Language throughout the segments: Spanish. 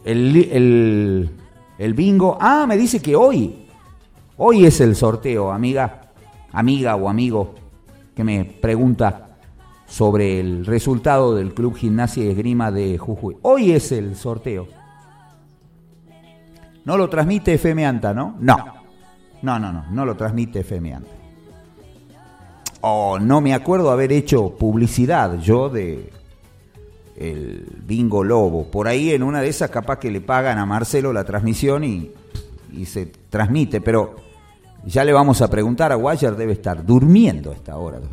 el bingo. Ah, me dice que hoy es el sorteo, amiga o amigo, que me pregunta sobre el resultado del Club Gimnasia y Esgrima de Jujuy. Hoy es el sorteo. ¿No lo transmite FM Anta, no? No lo transmite FM Anta. No me acuerdo haber hecho publicidad yo de el Bingo Lobo. Por ahí en una de esas capaz que le pagan a Marcelo la transmisión y se transmite, pero ya le vamos a preguntar a Guayar, debe estar durmiendo a esta hora.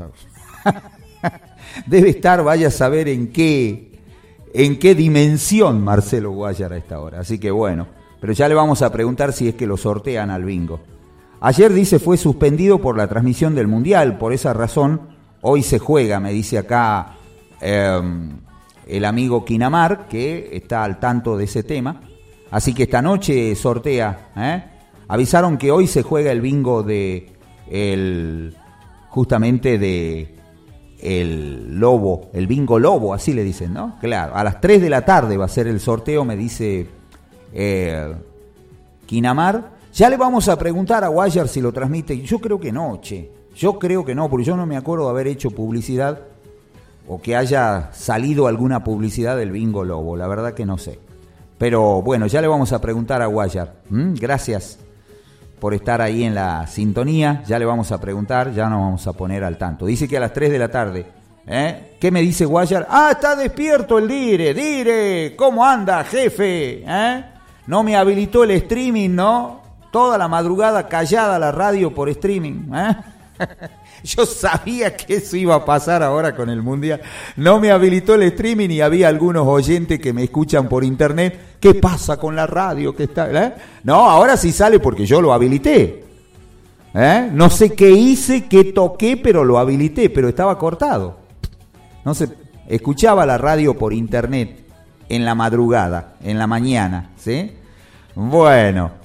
Debe estar, vaya a saber en qué dimensión Marcelo Guayar a esta hora. Así que bueno, pero ya le vamos a preguntar si es que lo sortean al bingo. Ayer, dice, fue suspendido por la transmisión del Mundial, por esa razón hoy se juega, me dice acá el amigo Kinamar, que está al tanto de ese tema. Así que esta noche sortea, avisaron que hoy se juega el bingo justamente de el lobo, el bingo lobo, así le dicen, ¿no? Claro, a las 3 de la tarde va a ser el sorteo, me dice Kinamar. Ya le vamos a preguntar a Guayar si lo transmite. Yo creo que no, yo creo que no, porque yo no me acuerdo de haber hecho publicidad o que haya salido alguna publicidad del bingo lobo, la verdad que no sé. Pero bueno, ya le vamos a preguntar a Guayar. Gracias por estar ahí en la sintonía, ya le vamos a preguntar, ya nos vamos a poner al tanto. Dice que a las 3 de la tarde. ¿Qué me dice Guayar? Está despierto el Dire, ¿cómo anda, jefe? No me habilitó el streaming, ¿no? Toda la madrugada callada la radio por streaming. Yo sabía que eso iba a pasar ahora con el Mundial. No me habilitó el streaming y había algunos oyentes que me escuchan por internet. ¿Qué pasa con la radio que está? No, ahora sí sale porque yo lo habilité. No sé qué hice, qué toqué, pero lo habilité, pero estaba cortado. No sé, escuchaba la radio por internet en la madrugada, en la mañana, ¿sí? Bueno.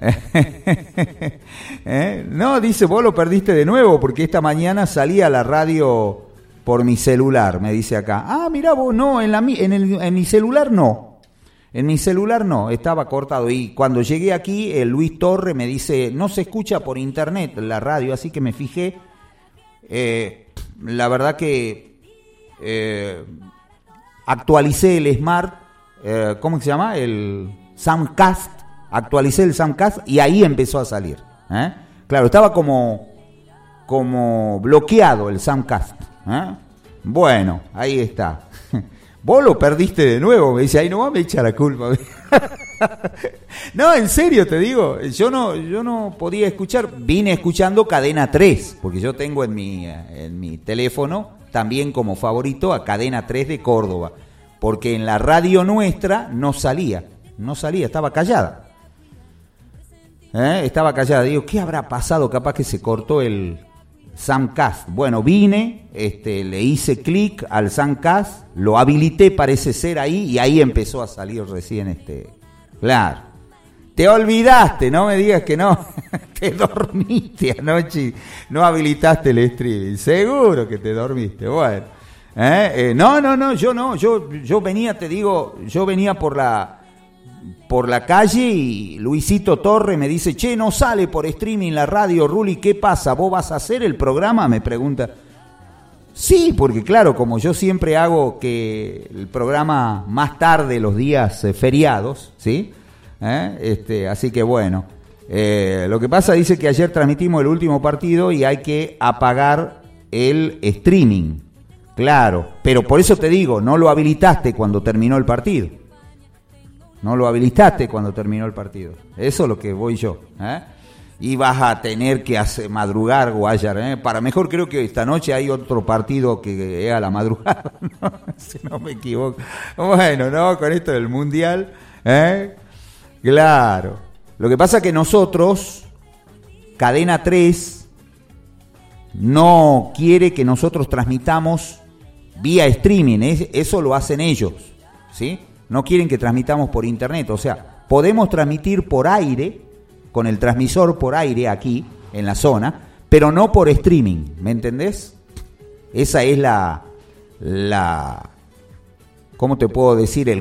No, dice, vos lo perdiste de nuevo porque esta mañana salía la radio por mi celular, me dice acá. Mirá vos, no, en mi celular no. En mi celular no, estaba cortado. Y cuando llegué aquí, el Luis Torre me dice, no se escucha por internet la radio, así que me fijé. La verdad que actualicé el Smart, ¿cómo se llama? El Soundcast. Actualicé el Soundcast y ahí empezó a salir. Claro, estaba como bloqueado el Soundcast. Bueno, ahí está. Vos lo perdiste de nuevo, me dice, ahí no me echa la culpa. No, en serio te digo, yo no podía escuchar, vine escuchando Cadena 3, porque yo tengo en mi teléfono también como favorito a Cadena 3 de Córdoba, porque en la radio nuestra no salía, estaba callada. Estaba callada, digo, ¿qué habrá pasado? Capaz que se cortó el Soundcast. Bueno, vine, le hice clic al Soundcast, lo habilité, parece ser ahí, y ahí empezó a salir recién Claro. Te olvidaste, no me digas que no. Te dormiste anoche, no habilitaste el streaming. Seguro que te dormiste. Bueno. No, yo venía, te digo, venía por la calle y Luisito Torre me dice, che, no sale por streaming la radio, Ruli, ¿qué pasa? ¿Vos vas a hacer el programa? Me pregunta. Sí, porque claro, como yo siempre hago que el programa más tarde los días feriados, ¿sí? Así que bueno, lo que pasa, dice que ayer transmitimos el último partido y hay que apagar el streaming, claro, pero por eso te digo, no lo habilitaste cuando terminó el partido. Eso es lo que voy yo. Y vas a tener que madrugar, Guayar. Para mejor, creo que esta noche hay otro partido que es a la madrugada, ¿no? Si no me equivoco. Bueno, no, con esto del Mundial. Claro. Lo que pasa es que nosotros, Cadena 3, no quiere que nosotros transmitamos vía streaming. Eso lo hacen ellos, ¿sí? No quieren que transmitamos por internet, o sea, podemos transmitir por aire, con el transmisor por aire aquí, en la zona, pero no por streaming, ¿me entendés? Esa es ¿cómo te puedo decir? El